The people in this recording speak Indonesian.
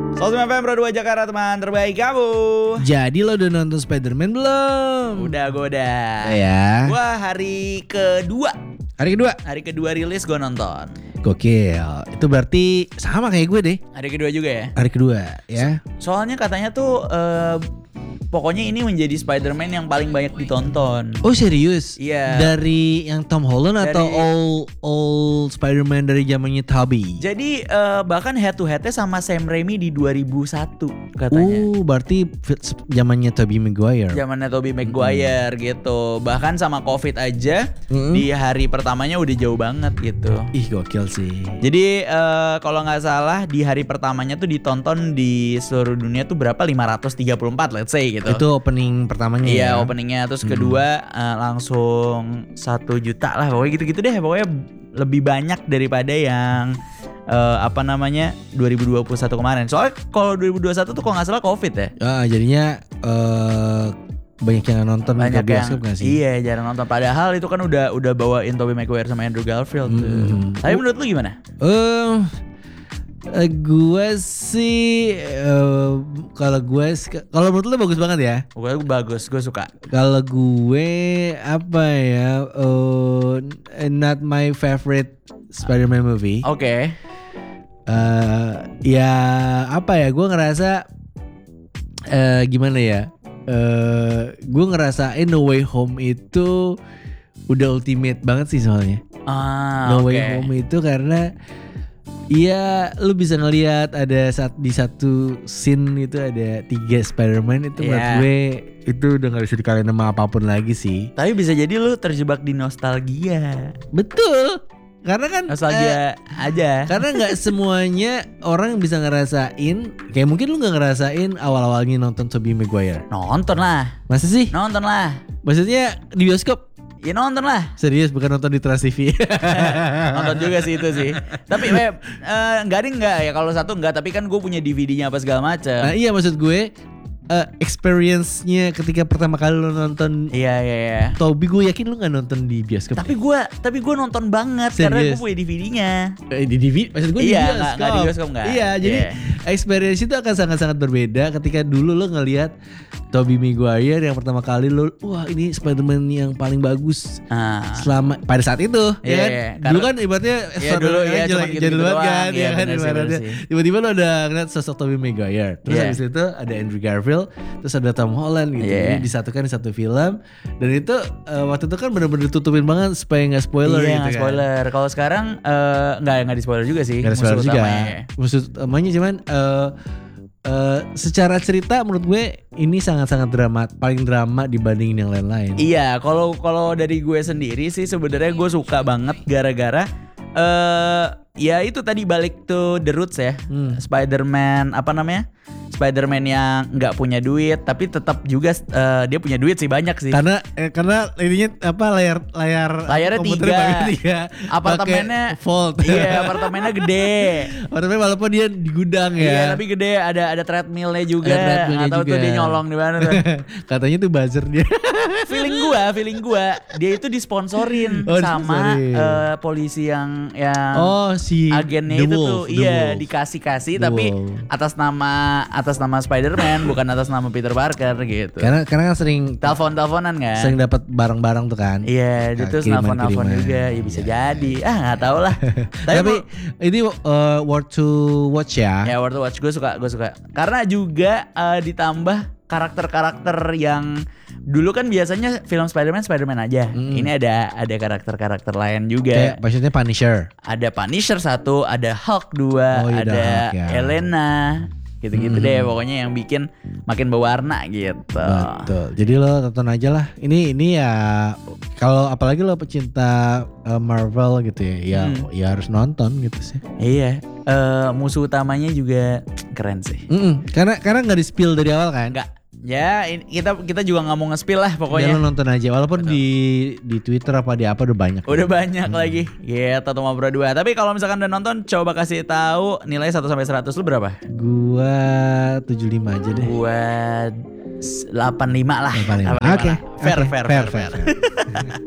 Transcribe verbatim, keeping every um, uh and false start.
seratus F M Pro dua Jakarta, teman terbaik kamu. Jadi lo udah nonton Spider-Man belum? Udah, gue udah. Ya. Gue hari kedua. Hari kedua. Hari kedua rilis gue nonton. Gokil. Itu berarti sama kayak gue deh. Hari kedua juga ya. Hari kedua ya. So- soalnya katanya tuh uh, pokoknya ini menjadi Spider-Man yang paling banyak ditonton. Oh serius? Iya. Dari yang Tom Holland Dari- atau all all Spider-Man dari zamannya Tobey? Jadi uh, bahkan head to headnya sama Sam Raimi di dua ribu satu katanya. Uh, berarti fit- zamannya Tobey Maguire. Zamannya Tobey Maguire gitu. Bahkan sama Covid aja Mm-mm. di hari pertamanya udah jauh banget gitu. Ih gokil sih. Jadi eh, kalau nggak salah di hari pertamanya tuh ditonton di seluruh dunia tuh berapa lima ratus tiga puluh empat let's say gitu. Itu opening pertamanya Iya ya. openingnya. Terus kedua eh, langsung satu juta lah pokoknya gitu-gitu deh. Pokoknya lebih banyak daripada yang eh, apa namanya dua ribu dua puluh satu kemarin. Soalnya kalau dua ribu dua puluh satu tuh kalau nggak salah Covid ya. Ah, jadinya eh, banyak yang nonton Banyak ke yang bioskop gak sih? iya jarang nonton. Padahal itu kan udah udah bawain Tobey Maguire sama Andrew Garfield tuh. Mm. Tapi menurut lu gimana? Eh, eh, gue sih eh, kalau gue sek- kalau menurut lu bagus banget ya. Gue bagus, gue suka. Kalau gue apa ya? eh, not my favorite Spider-Man movie. Oke. Eh, ya apa ya? Gue ngerasa eh, gimana ya? Eh, gue ngerasain No Way Home itu udah ultimate banget sih soalnya. Ah, No oke. Way Home itu karena iya lu bisa ngelihat ada saat di satu scene itu ada tiga Spider-Man itu menurut Iya. gue itu udah gak bisa dikalahin sama apapun lagi sih. Tapi bisa jadi lu terjebak di nostalgia. Betul. Karena kan eh, Nostalgia aja. karena nggak semuanya orang bisa ngerasain kayak mungkin lu nggak ngerasain awal-awalnya nonton Tobey Maguire. Nonton lah. Masa sih? Nonton lah. Maksudnya di bioskop? Ya nonton lah. Serius bukan nonton di Trans T V. Nonton juga sih itu sih. Tapi eh, eh, enggak ding enggak ya kalau satu enggak. Tapi kan gue punya D V D-nya apa segala macam. Nah iya maksud gue eh, experience-nya ketika pertama kali lu nonton Iya iya iya. Tobey, gue yakin lu gak nonton di bioskop. Tapi gue tapi gue nonton banget karena gue Serius? punya D V D-nya. Eh, di D V D, maksud gue Iya, di nggak- bioskop. nggak di bioskop, nggak. Iya, jadi Iya. experience itu akan sangat-sangat berbeda ketika dulu lo ngelihat Tobey Maguire yang pertama kali lo, wah ini Spider-Man yang paling bagus Ah. selama pada saat itu, Iya, ya kan? iya. Dulu Karena- kan ibaratnya Iya, Spider-Man dulu iya, kan cuma jelek- gitu-gitu jadul banget doang. kan, Iya, ya kan? bener sih, Ibaratnya. bener sih. Tiba-tiba lo udah ngeliat sosok Tobey Maguire, terus Iya. habis itu ada Andrew Garfield, terus ada Tom Holland gitu, Iya. jadi disatukan di satu film, dan itu eh, waktu itu kan bener-bener tutupin banget supaya nggak spoiler Iya gitu nggak kan. spoiler. Kalau sekarang eh, nggak nggak di spoiler juga sih. Gak ada musuh spoiler juga. utamanya. Musuh utamanya cuman eh eh, secara cerita menurut gue ini sangat-sangat drama, paling drama dibandingin yang lain-lain. Iya, kalau kalau dari gue sendiri sih sebenarnya gue suka banget gara-gara eh ya itu tadi balik to the roots ya. Hmm. Spider-Man apa namanya? Spider-Man yang nggak punya duit tapi tetap juga eh, dia punya duit sih banyak sih. Karena eh, karena ininya apa layar layar Layarnya komputernya tiga. pakai tiga. Apartemennya Pakai fold. Iya, apartemennya gede. Apartemen walaupun dia di gudang Iya, ya. tapi gede ada ada treadmillnya juga. Ada treadmillnya Atau tuh juga. dia nyolong di mana tuh. Katanya tuh buzzer dia. feeling gua, feeling gua dia itu disponsorin Oh, sama disponsorin. eh, polisi yang yang Oh si agennya The itu Wolf, tuh The iya Wolf. dikasih-kasih The tapi Wolf. atas nama atas nama Spider-Man bukan atas nama Peter Parker gitu. Karena karena kan sering Telepon-teleponan kan? sering dapat barang-barang tuh kan. Iya, dia terus Kiriman-kiriman. nelfon-nelfon juga, ya bisa jadi. Ah, nggak tahu lah. Tapi, Tapi mau- ini uh, worth to watch ya. ya World to Watch gue suka, gue suka. Karena juga eh, ditambah karakter-karakter yang dulu kan biasanya film Spider-Man Spider-Man aja. Mm. Ini ada ada karakter-karakter lain juga. Kayak maksudnya Punisher. Ada Punisher satu, ada Hulk dua, Oh, iya, ada ada Hulk, ya. Elena, gitu-gitu Hmm. deh. Pokoknya yang bikin makin berwarna gitu. Betul. Jadi lo tonton aja lah. Ini ini ya kalau apalagi lo pecinta uh, Marvel gitu ya, ya Hmm. ya harus nonton gitu sih. Iya, eh, musuh utamanya juga keren sih. Mm-mm. Karena karena nggak di spill dari awal kan. Enggak. Ya, ini- kita kita juga nggak mau nge-spill lah Ya pokoknya. lo nonton aja. Walaupun Betul. di di Twitter apa di apa udah banyak. Udah banyak lagi. Ya, Tato Mabro dua. Tapi kalau misalkan udah nonton, coba kasih tahu nilai satu sampai seratus lu berapa? Gua tujuh puluh lima aja deh. Gua delapan puluh lima lah. delapan puluh lima. delapan puluh lima Oke. lah. Fair, Oke. fair, Fair, fair, fair, fair. fair.